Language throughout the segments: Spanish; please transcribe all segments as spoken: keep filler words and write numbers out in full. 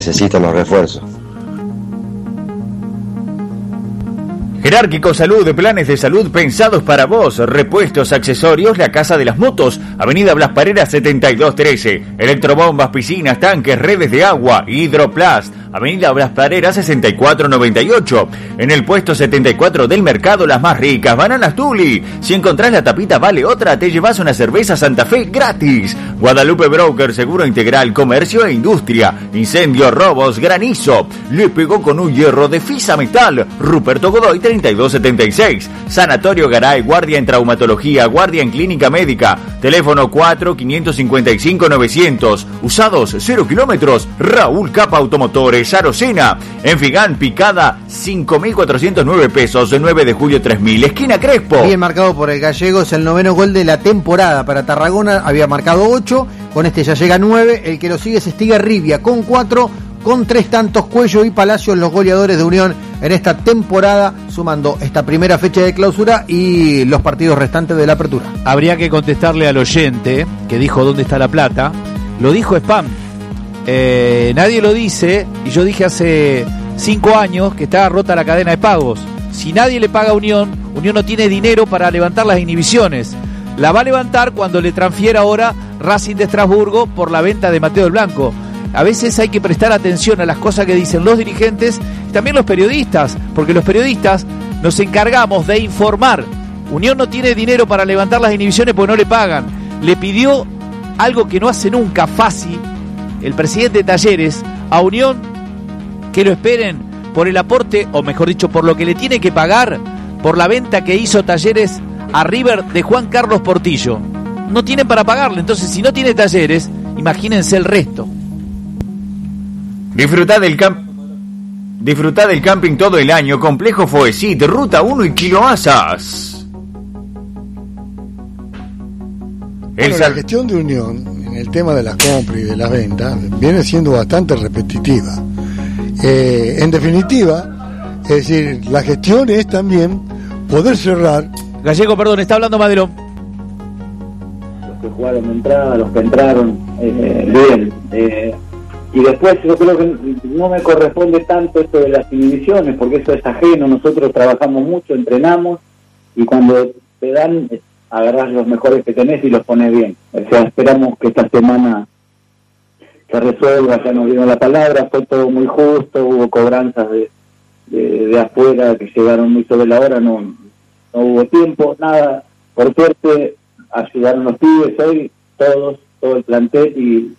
necesitan los refuerzos. Jerárquico Salud, planes de salud pensados para vos, repuestos, accesorios, la Casa de las Motos, Avenida Blas Parera setenta y dos trece, electrobombas, piscinas, tanques, redes de agua, Hidroplast, Avenida Blas Parera sesenta y cuatro noventa y ocho, en el puesto setenta y cuatro del mercado Las Más Ricas, Bananas Tuli, si encontrás la tapita vale otra, te llevas una cerveza Santa Fe gratis, Guadalupe Broker, seguro integral, comercio e industria, incendio, robos, granizo, le pegó con un hierro de Fisa Metal, Ruperto Godoy treinta y dos setenta y seis, Sanatorio Garay, guardia en traumatología, guardia en clínica médica, teléfono cuatro cinco cinco cinco novecientos, usados cero kilómetros, Raúl Capa Automotores, Arocena, en Figán, Picada, cinco mil cuatrocientos nueve pesos, nueve de julio tres mil, esquina Crespo. Bien marcado por el gallego, es el noveno gol de la temporada para Tarragona, había marcado ocho, con este ya llega nueve, el que lo sigue es Estigarribia con cuatro, con tres tantos, Cuello y Palacios, los goleadores de Unión en esta temporada, sumando esta primera fecha de clausura y los partidos restantes de la apertura. Habría que contestarle al oyente que dijo dónde está la plata, lo dijo Spam. Eh, nadie lo dice, y yo dije hace cinco años que estaba rota la cadena de pagos. Si nadie le paga a Unión, Unión no tiene dinero para levantar las inhibiciones. La va a levantar cuando le transfiera ahora Racing de Estrasburgo por la venta de Mateo del Blanco. A veces hay que prestar atención a las cosas que dicen los dirigentes y también los periodistas, porque los periodistas nos encargamos de informar. Unión no tiene dinero para levantar las inhibiciones porque no le pagan. Le pidió algo que no hace nunca fácil el presidente de Talleres a Unión, que lo esperen por el aporte, o mejor dicho, por lo que le tiene que pagar por la venta que hizo Talleres a River de Juan Carlos Portillo. No tienen para pagarle, entonces si no tiene Talleres, imagínense el resto. Disfrutá del camp... Disfrutá del camping todo el año, Complejo Foesit, Ruta uno y Kiloasas. Bueno, Sal... la gestión de Unión en el tema de las compras y de las ventas viene siendo bastante repetitiva. Eh, en definitiva, es decir, la gestión es también poder cerrar. Gallego, perdón, está hablando Madelón. Los que jugaron de entrada, los que entraron, eh, bien. Eh, y después yo creo que no me corresponde tanto esto de las inhibiciones, porque eso es ajeno. Nosotros trabajamos mucho, entrenamos, y cuando te dan, agarrás los mejores que tenés y los pones bien. O sea, esperamos que esta semana se resuelva, ya nos dieron la palabra, fue todo muy justo, hubo cobranzas de, de, de afuera que llegaron muy sobre la hora, no, no hubo tiempo, nada, por suerte ayudaron los pibes hoy, todos, todo el plantel, y,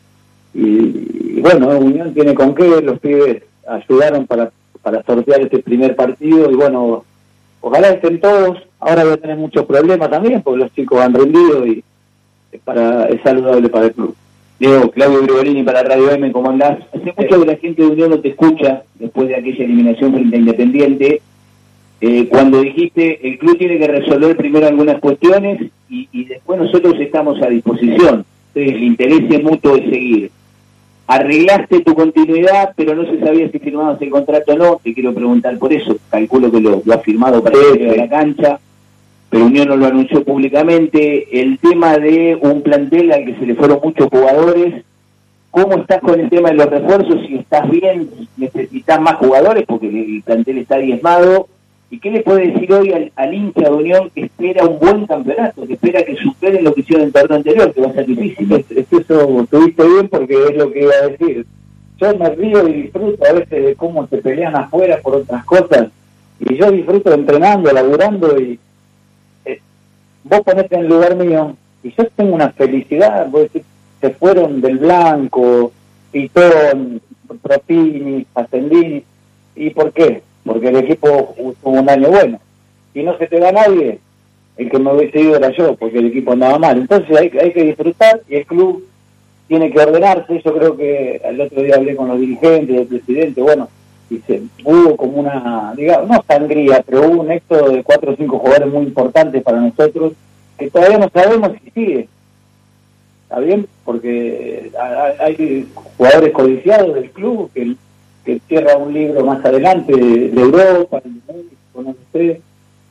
y, y bueno, Unión tiene con qué, los pibes ayudaron para, para sortear este primer partido, y bueno, ojalá estén todos. Ahora voy a tener muchos problemas también, porque los chicos han rendido y es, para, es saludable para el club. Diego, Claudio Grigolini para Radio M, ¿cómo andás? Hace mucho que la gente de Unión no te escucha después de aquella eliminación frente a Independiente. Eh, cuando dijiste, el club tiene que resolver primero algunas cuestiones y, y después nosotros estamos a disposición. Entonces, el interés mutuo de seguir. Arreglaste tu continuidad, pero no se sabía si firmabas el contrato o no. Te quiero preguntar por eso. Calculo que lo, lo ha firmado para ir a la cancha, pero Unión no lo anunció públicamente. El tema de un plantel al que se le fueron muchos jugadores, ¿cómo estás con el tema de los refuerzos? Si estás bien, necesitas más jugadores porque el plantel está diezmado. ¿Y qué le puede decir hoy al, al hincha de Unión que espera un buen campeonato, que espera que superen lo que hicieron en el torneo anterior, que va a ser difícil? Es, es eso, estuviste bien porque es lo que iba a decir. Yo me río y disfruto a veces de cómo se pelean afuera por otras cosas, y yo disfruto entrenando, laburando, y eh, vos ponete en el lugar mío, y yo tengo una felicidad. Vos decís, se fueron del Blanco, Pitón, Propini, Ascendini, ¿y por qué? Porque el equipo tuvo un año bueno. Si no se te da nadie, el que me hubiese ido era yo, porque el equipo andaba mal. Entonces hay, hay que disfrutar, y el club tiene que ordenarse. Yo creo que el otro día hablé con los dirigentes, el presidente, bueno, dice, hubo como una, digamos, no sangría, pero hubo un éxodo de cuatro o cinco jugadores muy importantes para nosotros, que todavía no sabemos si sigue. ¿Está bien? Porque hay jugadores codiciados del club que que cierra un libro más adelante de, de Europa, de México, no sé,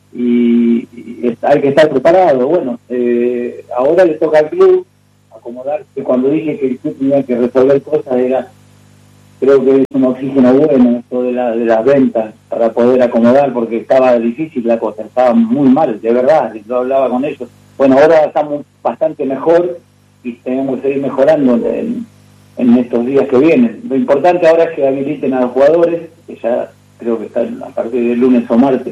y, y está, hay que estar preparado. Bueno, eh, ahora le toca al club acomodarse. Cuando dije que el club tenía que resolver cosas, era creo que es un oxígeno bueno esto de, la, de las ventas para poder acomodar, porque estaba difícil la cosa, estaba muy mal, de verdad, yo hablaba con ellos. Bueno, ahora estamos bastante mejor y tenemos que seguir mejorando en, en estos días que vienen. Lo importante ahora es que habiliten a los jugadores, que ya creo que están a partir del lunes o martes.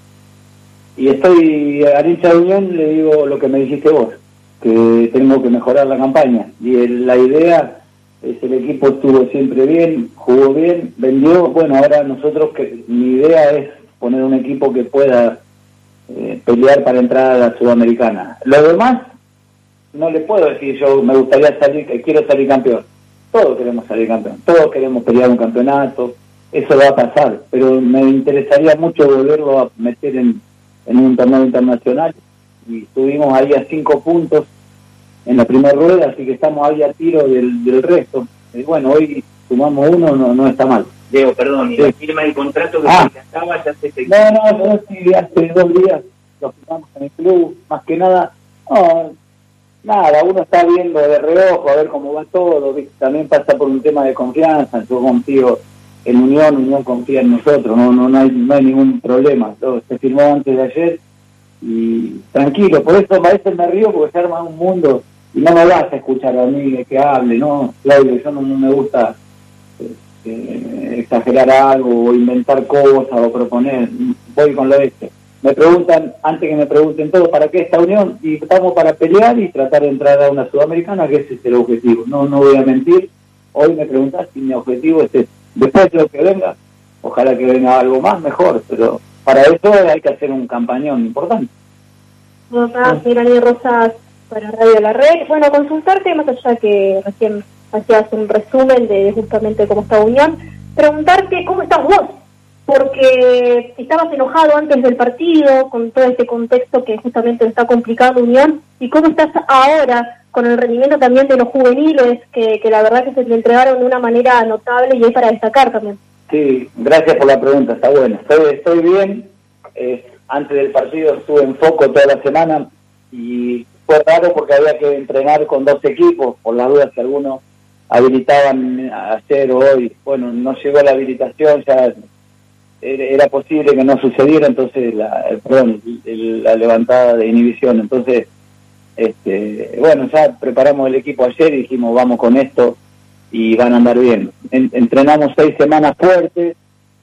Y estoy, al hincha de Unión le digo lo que me dijiste vos, que tengo que mejorar la campaña. Y el, la idea es, el equipo estuvo siempre bien, jugó bien, vendió. Bueno, ahora nosotros, que mi idea es poner un equipo que pueda eh, pelear para entrar a la Sudamericana. Lo demás, no le puedo decir yo me gustaría salir, que quiero salir campeón. Todos queremos salir campeón, todos queremos pelear un campeonato, eso va a pasar, pero me interesaría mucho volverlo a meter en, en un torneo internacional, y estuvimos ahí a cinco puntos en la primera rueda, así que estamos ahí a tiro del, del resto. Y bueno, hoy sumamos uno, no, no está mal. Diego, perdón, ¿y la firma del contrato que ah. se acaba ya se te... No, no, no, sí, hace dos días lo firmamos en el club, más que nada, no, nada, uno está viendo de reojo a ver cómo va todo, ¿viste? También pasa por un tema de confianza, yo confío en Unión, Unión confía en nosotros, no no no hay, no hay ningún problema, todo se firmó antes de ayer y tranquilo, por eso a veces me río porque se arma un mundo y no me vas a escuchar a mí que hable, no, Claudio, yo no, no me gusta eh, eh, exagerar algo o inventar cosas o proponer, voy con lo este. Me preguntan, antes que me pregunten todo, ¿para qué esta unión? Y estamos para pelear y tratar de entrar a una Sudamericana, que ese es el objetivo. No no voy a mentir, hoy me preguntás y mi objetivo es este. Después de lo que venga, ojalá que venga algo más, mejor, pero para eso hay que hacer un campañón importante. Rosas, Melanie Rosas para Radio La Red. Bueno, consultarte, más allá que recién hacías un resumen de justamente cómo está Unión, preguntarte cómo estás vos, porque estabas enojado antes del partido, con todo este contexto que justamente está complicando Unión, y cómo estás ahora con el rendimiento también de los juveniles, que, que la verdad que se le entregaron de una manera notable y hay para destacar también. Sí, gracias por la pregunta, está bueno. Estoy, estoy bien, eh, antes del partido estuve en foco toda la semana y fue raro porque había que entrenar con dos equipos, por las dudas que algunos habilitaban ayer o hoy. Bueno, no llegó la habilitación, ya era posible que no sucediera, entonces la, perdón, la levantada de inhibición, entonces este bueno, ya preparamos el equipo ayer y dijimos vamos con esto y van a andar bien. En, entrenamos seis semanas fuertes,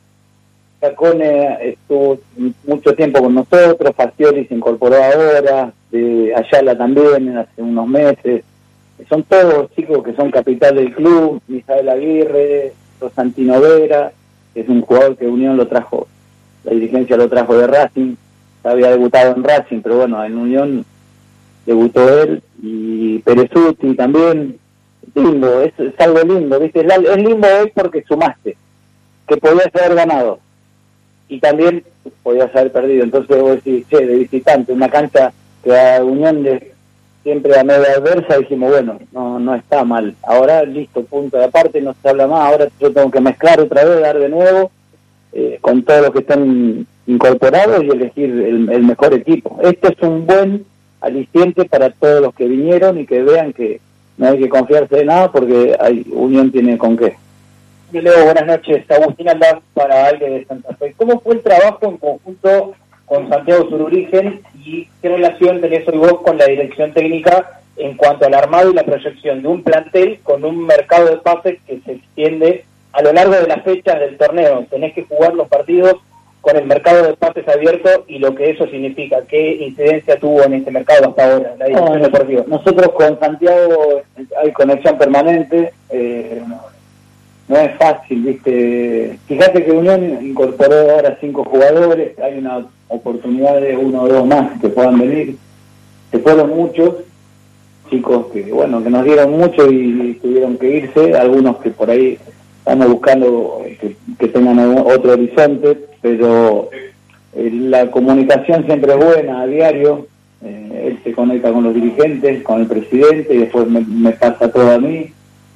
Chacone estuvo mucho tiempo con nosotros, Fastioli se incorporó ahora, de Ayala también hace unos meses, son todos chicos que son capital del club, Misael Aguirre, Rosantino Vera, que es un jugador que Unión lo trajo, la dirigencia lo trajo de Racing, había debutado en Racing, pero bueno, en Unión debutó él, y Perezuti también, lindo, es, es algo lindo, ¿viste? Es, es lindo hoy porque sumaste, que podías haber ganado, y también podías haber perdido, entonces vos decís, che, de visitante, una cancha que a Unión de, siempre a media adversa, dijimos, bueno, no no está mal, ahora listo, punto de aparte, no se habla más, ahora yo tengo que mezclar otra vez, dar de nuevo, eh, con todos los que están incorporados y elegir el, el mejor equipo. Esto es un buen aliciente para todos los que vinieron y que vean que no hay que confiarse de nada porque hay, Unión tiene con qué. Leo, buenas noches. Agustín Aldaz para Aire de Santa Fe. ¿Cómo fue el trabajo en conjunto con Santiago Sururigen y qué relación tenés hoy vos con la dirección técnica en cuanto al armado y la proyección de un plantel con un mercado de pases que se extiende a lo largo de las fechas del torneo? Tenés que jugar los partidos con el mercado de pases abierto y lo que eso significa. ¿Qué incidencia tuvo en este mercado hasta ahora, la dirección no, deportiva? Nosotros con Santiago hay conexión permanente, eh, no, no es fácil, ¿viste? Fíjate que Unión incorporó ahora cinco jugadores, hay una oportunidad de uno o dos más que puedan venir, se fueron muchos chicos que, bueno, que nos dieron mucho y tuvieron que irse, algunos que por ahí estamos buscando que, que tengan otro horizonte, pero eh, la comunicación siempre es buena a diario, eh, él se conecta con los dirigentes, con el presidente y después me, me pasa todo a mí,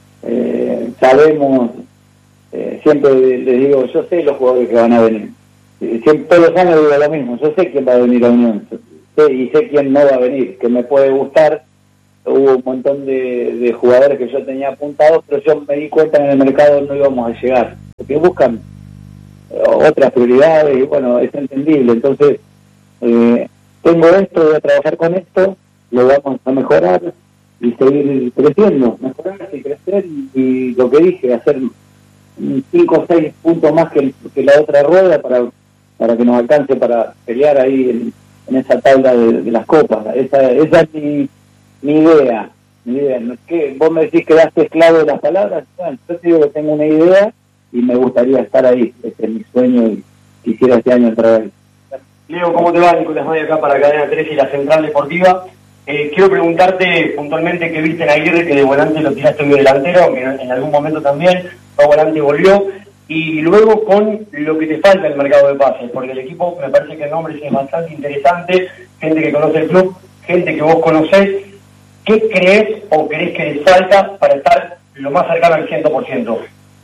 eh, sabemos, eh, siempre les digo, yo sé los jugadores que van a venir, eh, siempre, todos los años digo lo mismo, yo sé quién va a venir a Unión, sé, y sé quién no va a venir, que me puede gustar, hubo un montón de, de jugadores que yo tenía apuntados, pero yo me di cuenta que en el mercado no íbamos a llegar, porque buscan eh, otras prioridades y bueno, es entendible. Entonces, eh, tengo esto, voy a trabajar con esto, lo vamos a mejorar y seguir creciendo, mejorar y crecer y, y lo que dije, hacer cinco o seis puntos más que, que la otra rueda para, para que nos alcance para pelear ahí en, en esa tabla de, de las copas. Esa, esa es mi, mi idea. Mi idea. No es que vos me decís que daste clave de las palabras, bueno, yo te digo que tengo una idea y me gustaría estar ahí. Ese es mi sueño y quisiera este año entrar ahí. Leo, ¿cómo te va? Nicolás May acá para Cadena tres y la Central Deportiva. Eh, quiero preguntarte puntualmente qué viste en Aguirre, que de volante lo tiraste muy delantero, que en algún momento también fue volante y volvió, y luego con lo que te falta en el mercado de pases, porque el equipo me parece que el nombre es bastante interesante, gente que conoce el club, gente que vos conocés. ¿Qué crees o crees que les falta para estar lo más cercano al cien por ciento?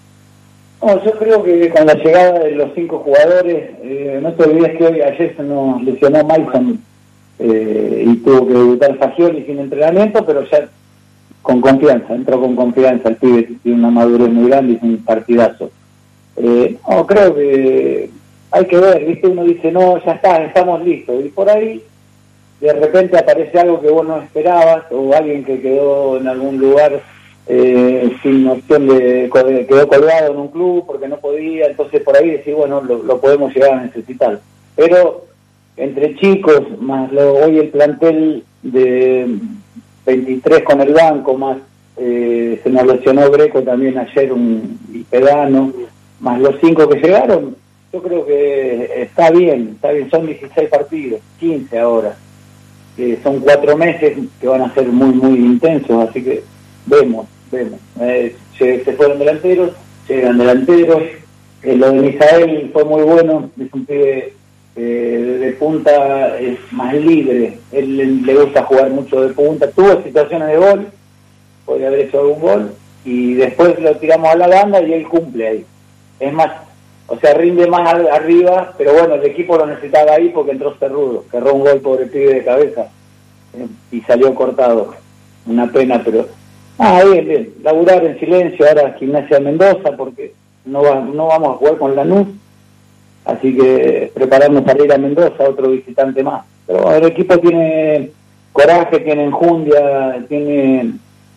No, yo creo que con la llegada de los cinco jugadores, eh, no te olvides que hoy ayer se nos lesionó Mason eh, y tuvo que debutar Fagioli sin entrenamiento, pero ya con confianza, entró con confianza, el pibe tiene una madurez muy grande y es un partidazo. Eh, no, creo que hay que ver, ¿viste? Uno dice, no, ya está, estamos listos, y por ahí de repente aparece algo que vos no esperabas, o alguien que quedó en algún lugar eh, sin opción de, quedó colgado en un club porque no podía, entonces por ahí decís, bueno, lo, lo podemos llegar a necesitar. Pero entre chicos, más lo, hoy el plantel de veintitrés con el banco, más eh, se nos lesionó Greco también ayer, un pedano, más los cinco que llegaron, yo creo que está bien, está bien, son dieciséis partidos, quince ahora, eh, son cuatro meses que van a ser muy, muy intensos, así que vemos, vemos, eh, se, se fueron delanteros, llegan delanteros, eh, lo de Misael fue muy bueno, es un pibe Eh, de punta, es más libre, él le, le gusta jugar mucho de punta, tuvo situaciones de gol, podría haber hecho algún gol, y después lo tiramos a la banda y él cumple ahí, es más, o sea, rinde más al, arriba, pero bueno, el equipo lo necesitaba ahí porque entró Cerrudo, que erró un gol por el pibe de cabeza, eh, y salió cortado, una pena, pero ah, bien, bien, laburar en silencio, ahora Gimnasia de Mendoza, porque no, va, no vamos a jugar con Lanús, así que prepararnos para ir a Mendoza, otro visitante más. Pero el equipo tiene coraje, tiene enjundia, tiene,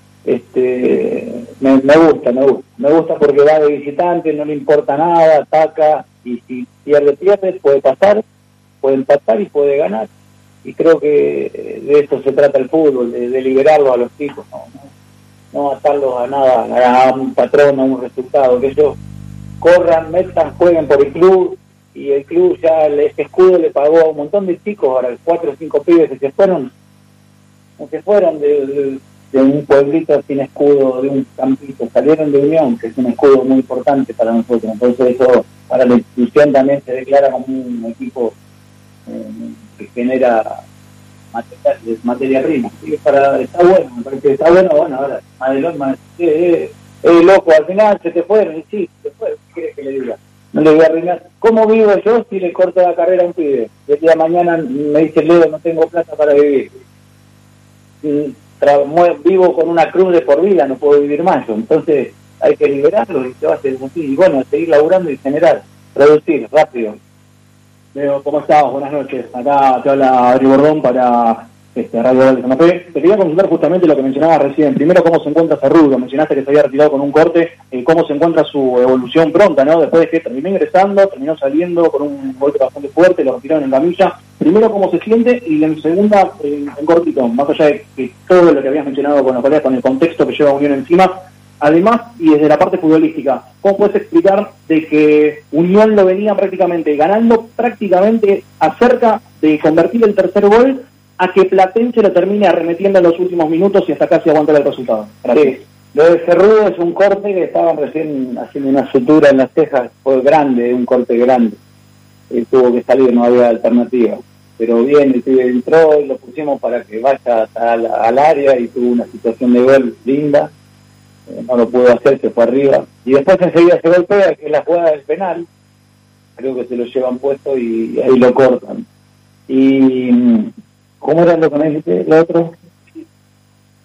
este, me, me gusta, me gusta, me gusta porque va de visitante, no le importa nada, ataca, y si pierde, pierde, puede pasar, puede empatar y puede ganar. Y creo que de eso se trata el fútbol, de, de liberarlo a los chicos, no, no, no atarlos a nada, a un patrón, a un resultado, que ellos corran, metan, jueguen por el club, y el club ya, este escudo le pagó a un montón de chicos, ahora cuatro o cinco pibes que se fueron, que fueron de, de, de un pueblito sin escudo, de un campito, salieron de Unión, que es un escudo muy importante para nosotros, entonces eso para la institución también se declara como un equipo eh, que genera materia, materia prima, y para, está bueno, me parece que está bueno, bueno, ahora, Madelón, Madelón, eh, eh, eh, loco, al final se te fueron, y sí, se te fueron, ¿qué quieres que le diga? No le voy a arruinar. ¿Cómo vivo yo si le corto la carrera a un pibe? El día de mañana me dice, Leo, no tengo plata para vivir. Tra- vivo con una cruz de por vida, no puedo vivir más yo. Entonces hay que liberarlo y se va a hacer así. Y bueno, seguir laburando y generar, producir, rápido. Leo, ¿cómo estás? Buenas noches. Acá te habla Adri Bordón para este, Radio de Santa Fe. Te quería consultar justamente lo que mencionabas recién. Primero, ¿cómo se encuentra Cerrudo? Mencionaste que se había retirado con un corte. Eh, ¿Cómo se encuentra su evolución pronta, no? Después de que terminó ingresando, terminó saliendo con un golpe bastante fuerte, lo retiraron en camilla. Primero, ¿cómo se siente? Y en segunda, eh, en cortito, más allá de que todo lo que habías mencionado con los colegas, con el contexto que lleva Unión encima, además, y desde la parte futbolística, ¿cómo puedes explicar de que Unión lo venía prácticamente ganando, prácticamente acerca de convertir el tercer gol, a que Platense lo termine arremetiendo en los últimos minutos y hasta casi aguantar el resultado? Sí. Lo de Cerrudo es un corte que estaban recién haciendo una sutura en las cejas, fue grande, un corte grande. Él tuvo que salir, no había alternativa. Pero bien, el pibe entró y lo pusimos para que vaya al, al área y tuvo una situación de gol linda. Eh, no lo pudo hacer, se fue arriba. Y después enseguida se golpea, que es la jugada del penal. Creo que se lo llevan puesto y, y ahí lo cortan. Y ¿cómo era lo que me dijiste? ¿Lo otro?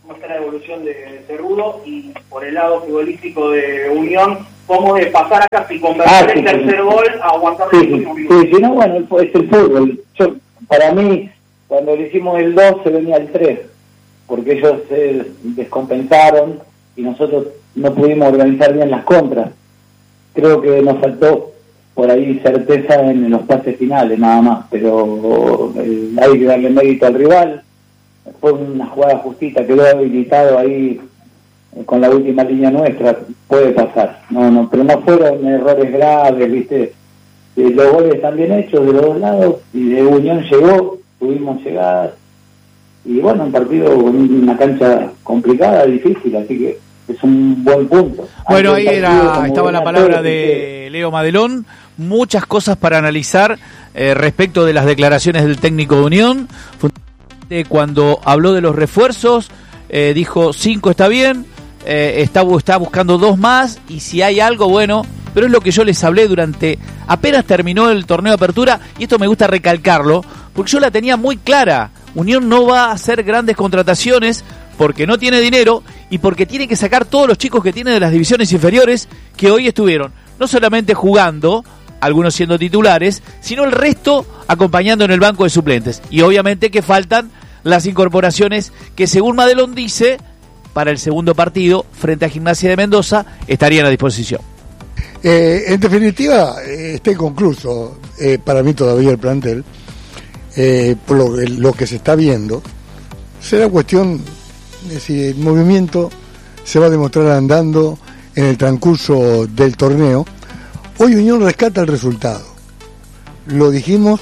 cómo está la evolución de Cerrudo, y por el lado futbolístico de Unión, cómo de pasar a casi convertir ah, sí, el tercer sí, gol a aguantar sí, el último sí, minuto. sí, sí, no, bueno, es el fútbol. Yo, para mí, cuando le hicimos el dos, se venía el tres, porque ellos se descompensaron y nosotros no pudimos organizar bien las contras. Creo que nos faltó por ahí certeza en los pases finales, nada más, pero eh, hay que darle mérito al rival. Fue una jugada justita, quedó habilitado ahí eh, con la última línea nuestra, puede pasar, no, no, pero no fueron errores graves, viste, eh, los goles están bien hechos de los dos lados, y de Unión llegó, tuvimos llegadas, y bueno, un partido con una cancha complicada, difícil, así que es un buen punto. Bueno, ahí era, estaba la palabra de Leo Madelón, muchas cosas para analizar eh, respecto de las declaraciones del técnico de Unión. Cuando habló de los refuerzos, eh, dijo cinco está bien, eh, está, está buscando dos más, y si hay algo, bueno, pero es lo que yo les hablé durante, apenas terminó el torneo de apertura, y esto me gusta recalcarlo, porque yo la tenía muy clara. Unión no va a hacer grandes contrataciones porque no tiene dinero y porque tiene que sacar todos los chicos que tiene de las divisiones inferiores que hoy estuvieron, no solamente jugando, algunos siendo titulares, sino el resto acompañando en el banco de suplentes. Y obviamente que faltan las incorporaciones que, según Madelón dice, para el segundo partido frente a Gimnasia de Mendoza estarían a disposición. Eh, en definitiva, eh, está inconcluso eh, para mí todavía el plantel, eh, por lo, lo que se está viendo. Será cuestión de si el movimiento se va a demostrar andando en el transcurso del torneo. Hoy Unión rescata el resultado, lo dijimos,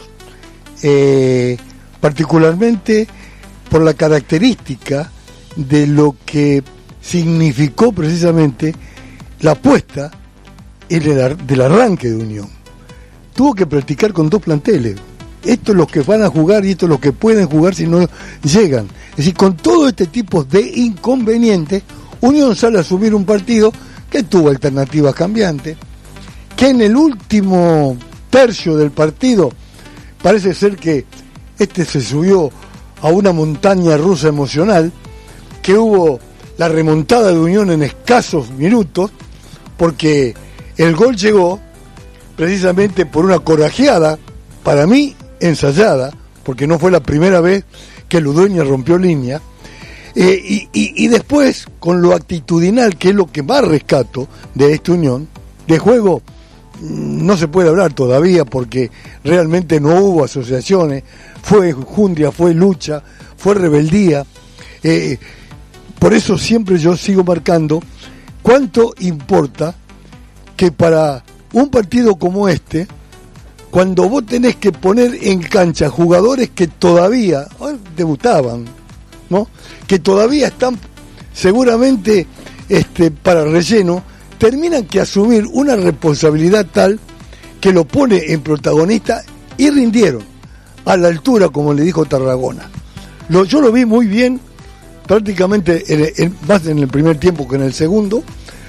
eh, particularmente por la característica de lo que significó precisamente la apuesta en el, del arranque de Unión. Tuvo que practicar con dos planteles, estos los que van a jugar y estos los que pueden jugar si no llegan. Es decir, con todo este tipo de inconvenientes, Unión sale a asumir un partido que tuvo alternativas cambiantes, que en el último tercio del partido parece ser que este se subió a una montaña rusa emocional, que hubo la remontada de Unión en escasos minutos, porque el gol llegó precisamente por una corajeada, para mí ensayada, porque no fue la primera vez que Ludueña rompió línea, eh, y, y, y después con lo actitudinal, que es lo que más rescato de esta Unión, de juego no se puede hablar todavía porque realmente no hubo asociaciones, fue jundia, fue lucha, fue rebeldía. Eh, por eso siempre yo sigo marcando cuánto importa que para un partido como este, cuando vos tenés que poner en cancha jugadores que todavía debutaban, ¿no? Que todavía están seguramente este, para relleno, terminan que asumir una responsabilidad tal que lo pone en protagonista, y rindieron a la altura, como le dijo Tarragona. Lo, yo lo vi muy bien, prácticamente en, en, más en el primer tiempo que en el segundo,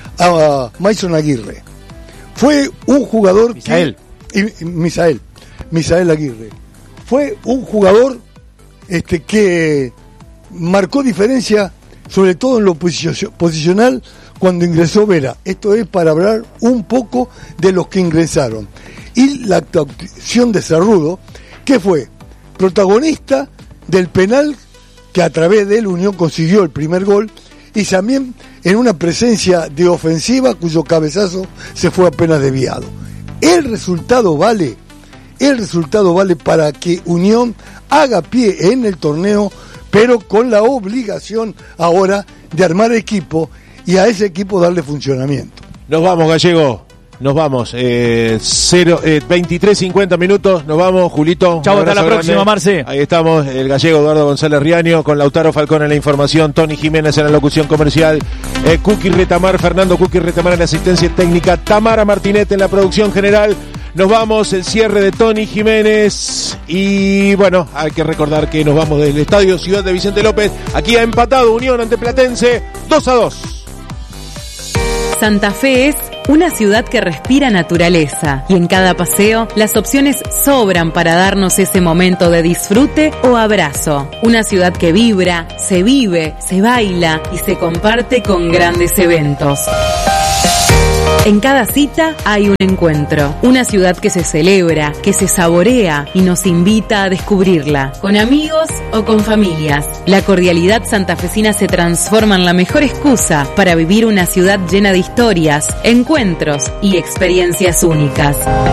a Mason Aguirre. Fue un jugador Misael. que... Y, y, Misael, Misael Aguirre. Fue un jugador este, que marcó diferencia, sobre todo en lo posicional, cuando ingresó Vera. Esto es para hablar un poco de los que ingresaron. Y la actuación de Cerrudo, que fue protagonista del penal que a través de él Unión consiguió el primer gol, y también en una presencia de ofensiva cuyo cabezazo se fue apenas desviado. El resultado vale, el resultado vale para que Unión haga pie en el torneo, pero con la obligación ahora de armar equipo y a ese equipo darle funcionamiento. Nos vamos, Gallego. Nos vamos. Eh, cero, eh, veintitrés cincuenta minutos. Nos vamos, Julito. Chau, hasta la grande. Próxima, Marce. Ahí estamos, el gallego Eduardo González Riaño, con Lautaro Falcón en la información, Tony Jiménez en la locución comercial, eh, Cookie Retamar, Fernando Cookie Retamar en la asistencia técnica, Tamara Martinet en la producción general. Nos vamos, el cierre de Tony Jiménez. Y bueno, hay que recordar que nos vamos del Estadio Ciudad de Vicente López. Aquí ha empatado Unión ante Platense dos a dos. Santa Fe es Una ciudad que respira naturaleza y en cada paseo las opciones sobran para darnos ese momento de disfrute o abrazo. Una ciudad que vibra, se vive, se baila y se comparte con grandes eventos. En cada cita hay un encuentro, una ciudad que se celebra, que se saborea y nos invita a descubrirla, con amigos o con familias. La cordialidad santafesina se transforma en la mejor excusa para vivir una ciudad llena de historias, encuentros y experiencias únicas.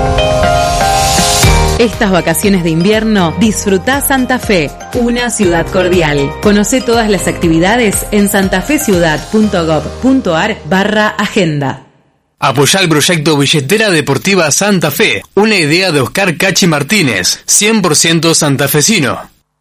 Estas vacaciones de invierno, disfrutá Santa Fe, una ciudad cordial. Conoce todas las actividades en santafeciudad.gov.ar barra agenda. Apoyá el proyecto Billetera Deportiva Santa Fe, una idea de Oscar Cachi Martínez, cien por ciento santafesino.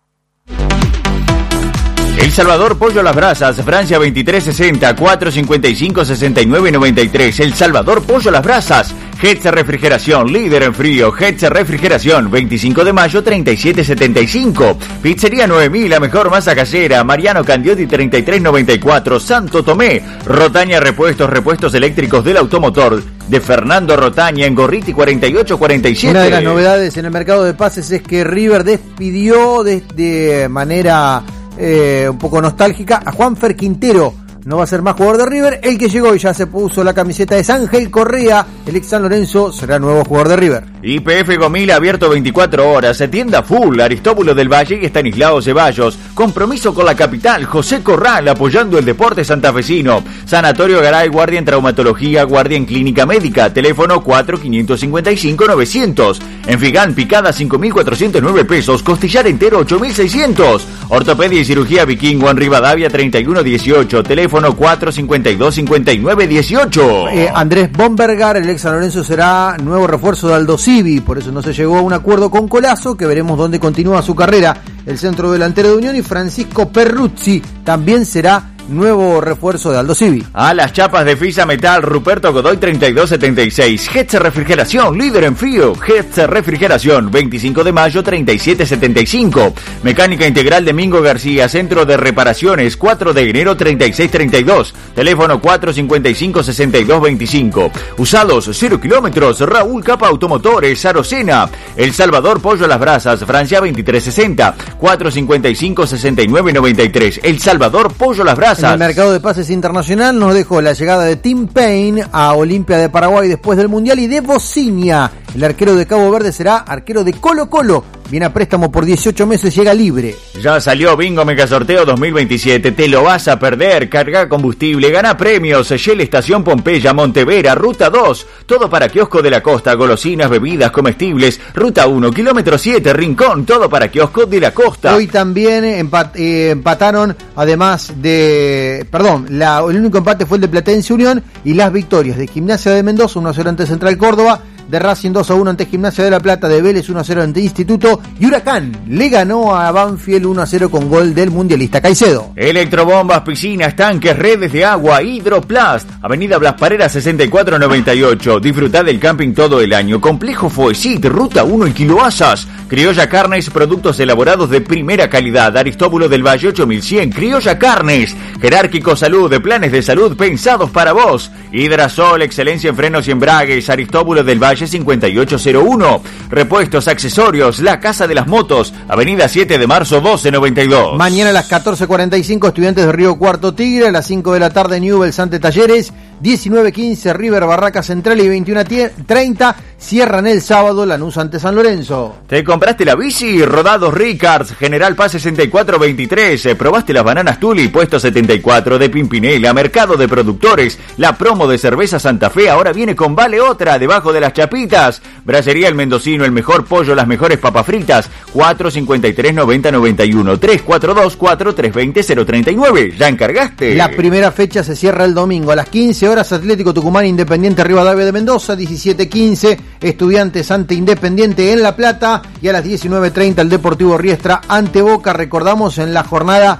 El Salvador Pollo a las Brasas, Francia veintitrés sesenta, cuatro cincuenta y cinco, sesenta y nueve noventa y tres. El Salvador Pollo a las Brasas. Hetze Refrigeración, líder en frío. Hetze Refrigeración, veinticinco de mayo, treinta y siete setenta y cinco. Pizzería nueve mil, la mejor masa casera. Mariano Candioti, treinta y tres noventa y cuatro. Santo Tomé. Rotaña Repuestos, repuestos eléctricos del automotor. De Fernando Rotaña, en Gorriti cuarenta y ocho cuarenta y siete. Una de las novedades en el mercado de pases es que River despidió de, de manera eh, un poco nostálgica a Juanfer Quintero. No va a ser más jugador de River. El que llegó y ya se puso la camiseta es Ángel Correa. El ex San Lorenzo será nuevo jugador de River. Y P F Gomila abierto veinticuatro horas. Tienda full. Aristóbulo del Valle y Estanislao Ceballos. Compromiso con la capital. José Corral apoyando el deporte santafesino. Sanatorio Garay, guardia en traumatología, guardia en clínica médica. Teléfono cuatro cinco cinco cinco novecientos. En Figán, picada cinco mil cuatrocientos nueve pesos. Costillar entero ocho mil seiscientos. Ortopedia y cirugía Vikingo en Rivadavia treinta y uno dieciocho. Teléfono cuatro cincuenta y dos cincuenta y nueve dieciocho. Eh, Andrés Bombergar, el ex San Lorenzo, será nuevo refuerzo de Aldo Civi, por eso no se llegó a un acuerdo con Colazo, que veremos dónde continúa su carrera. El centro delantero de Unión, y Francisco Perruzzi también será nuevo refuerzo de Aldo Civi. A las chapas de Fisa Metal, Ruperto Godoy treinta y dos setenta y seis. Hetze Refrigeración, líder en frío. Hetze Refrigeración, veinticinco de mayo, treinta y siete setenta y cinco. Mecánica Integral de Mingo García, Centro de Reparaciones, cuatro de enero, treinta y seis treinta y dos. Teléfono cuatro cincuenta y cinco sesenta y dos veinticinco. Usados, cero kilómetros. Raúl Capa Automotores, Arocena. El Salvador Pollo a las Brasas, Francia veintitrés sesenta, cuatro cincuenta y cinco sesenta y nueve noventa y tres. El Salvador Pollo a las Brasas. En el mercado de pases internacional nos dejó la llegada de Tim Payne a Olimpia de Paraguay después del Mundial, y de Bocinia, el arquero de Cabo Verde, será arquero de Colo Colo. Viene a préstamo por dieciocho meses, llega libre. Ya salió Bingo Mega Sorteo dos mil veintisiete. Te lo vas a perder. Carga combustible, gana premios. Shell Estación Pompeya, Montevera, Ruta dos. Todo para Kiosco de la Costa. Golosinas, bebidas, comestibles. Ruta uno, kilómetro siete, Rincón. Todo para Kiosco de la Costa. Hoy también empat- eh, empataron, además de... Perdón, la, el único empate fue el de Platense Unión, y las victorias de Gimnasia de Mendoza, uno a cero ante Central Córdoba, de Racing dos a uno ante Gimnasia de La Plata, de Vélez uno a cero ante Instituto, y Huracán le ganó a Banfield uno a cero con gol del mundialista Caicedo. Electrobombas, piscinas, tanques, redes de agua, Hidroplast, Avenida Blas Parera sesenta y cuatro noventa y ocho. Disfrutá del camping todo el año. Complejo Foesit, Ruta uno y Kiloasas. Criolla Carnes, productos elaborados de primera calidad. Aristóbulo del Valle ocho mil cien. Criolla Carnes. Jerárquico Salud, de planes de salud pensados para vos. Hidrasol, excelencia en frenos y embragues. Aristóbulo del Valle cincuenta y ocho cero uno. Repuestos, accesorios, la Casa de las Motos, Avenida siete de marzo doce noventa y dos. Mañana a las catorce cuarenta y cinco, Estudiantes de Río Cuarto Tigre. A las cinco de la tarde, Newell's ante Talleres. diecinueve quince, River Barraca Central, y veintiuno treinta cierran el sábado Lanús ante San Lorenzo. ¿Te compraste la bici? Rodados Ricards, General Paz sesenta y cuatro veintitrés. ¿Probaste las bananas Tuli? Puesto setenta y cuatro de Pimpinela. Mercado de Productores. La promo de cerveza Santa Fe ahora viene con Vale Otra, debajo de las chapitas. Bracería El Mendocino, el mejor pollo, las mejores papas fritas. cuatro cincuenta y tres noventa noventa y uno. tres cuatro dos cuatro tres dos cero cero tres nueve. ¿Ya encargaste? La primera fecha se cierra el domingo a las quince horas. Atlético Tucumán Independiente Rivadavia de Mendoza. diecisiete quince, Estudiantes ante Independiente en La Plata, y a las diecinueve treinta el Deportivo Riestra ante Boca. Recordamos, en la jornada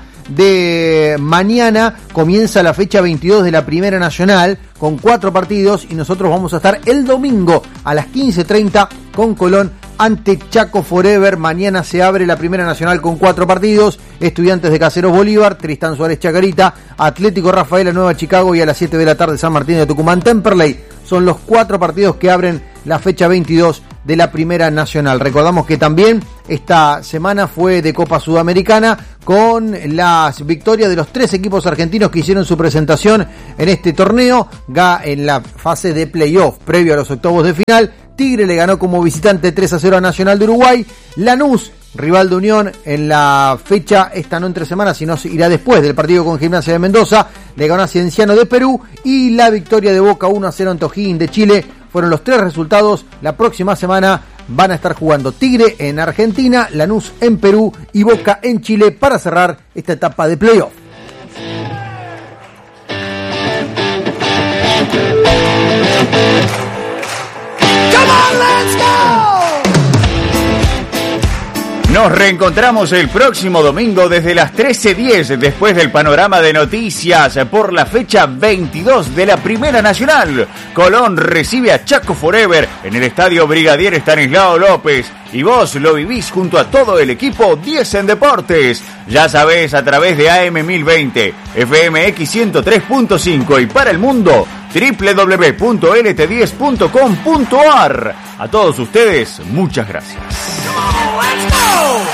de mañana comienza la fecha veintidós de la Primera Nacional con cuatro partidos, y nosotros vamos a estar el domingo a las quince treinta con Colón ante Chaco Forever. Mañana se abre la Primera Nacional con cuatro partidos: Estudiantes de Caseros Bolívar, Tristán Suárez Chacarita, Atlético Rafaela Nueva Chicago, y a las siete de la tarde San Martín de Tucumán Temperley Son los cuatro partidos que abren la fecha veintidós de la Primera Nacional. Recordamos que también esta semana fue de Copa Sudamericana con las victorias de los tres equipos argentinos que hicieron su presentación en este torneo, en la fase de playoff previo a los octavos de final. Tigre le ganó como visitante tres a cero a Nacional de Uruguay. Lanús, rival de Unión en la fecha, esta no entre semanas, sino irá después del partido con Gimnasia de Mendoza, le ganó a Cienciano de Perú. Y la victoria de Boca uno a cero ante O'Higgins de Chile. Fueron los tres resultados. La próxima semana van a estar jugando Tigre en Argentina, Lanús en Perú y Boca en Chile para cerrar esta etapa de playoff. Nos reencontramos el próximo domingo desde las trece diez, después del panorama de noticias por la fecha veintidós de la Primera Nacional. Colón recibe a Chaco Forever en el Estadio Brigadier Estanislao López. Y vos lo vivís junto a todo el equipo diez en Deportes. Ya sabés, a través de A M mil veinte, F M X ciento tres punto cinco y para el mundo, doble u doble u doble u punto L T diez punto com punto a r. A todos ustedes, muchas gracias. Let's go!